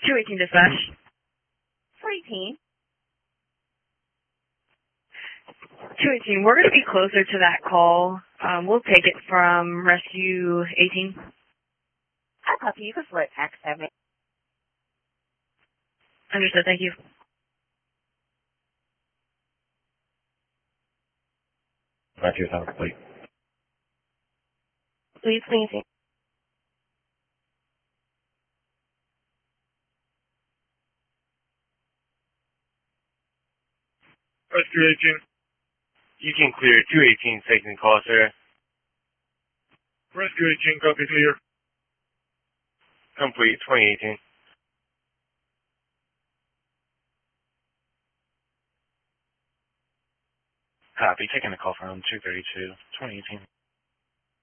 218 dispatch. 418. 218, we're going to be closer to that call. We'll take it from rescue 18. I'll copy you for Flight Tax 7. Understood, thank you. Rescue 7 complete. Please. Rescue 18. You can clear 218 taking call, sir. Rescue 18, copy clear. Complete 2018. Copy, taking the call from 232, 2018.